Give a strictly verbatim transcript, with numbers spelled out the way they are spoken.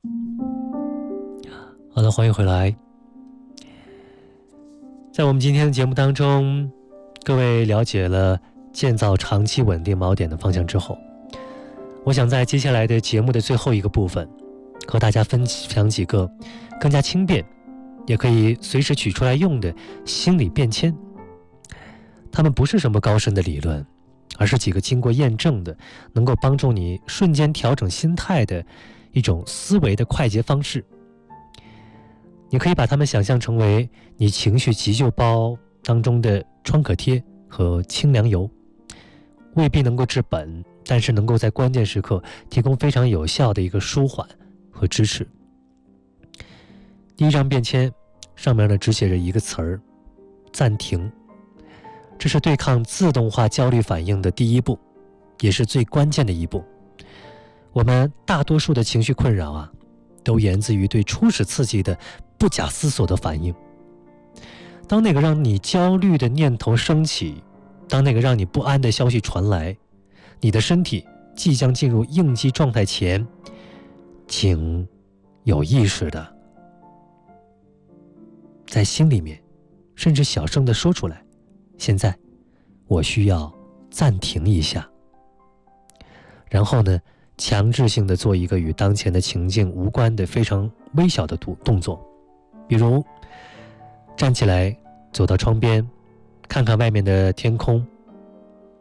好的，欢迎回来。在我们今天的节目当中，各位了解了建造长期稳定锚点的方向之后，我想在接下来的节目的最后一个部分，和大家分享几个更加轻便，也可以随时取出来用的心理变迁。它们不是什么高深的理论，而是几个经过验证的，能够帮助你瞬间调整心态的一种思维的快捷方式。你可以把它们想象成为你情绪急救包当中的创可贴和清凉油，未必能够治本，但是能够在关键时刻提供非常有效的一个舒缓和支持。第一张便签上面呢只写着一个词儿：暂停。这是对抗自动化焦虑反应的第一步，也是最关键的一步。我们大多数的情绪困扰啊，都源自于对初始刺激的不假思索的反应。当那个让你焦虑的念头升起，当那个让你不安的消息传来，你的身体即将进入应激状态前，请有意识的在心里面甚至小声地说出来：现在我需要暂停一下。然后呢，强制性的做一个与当前的情境无关的非常微小的动作，比如站起来走到窗边，看看外面的天空，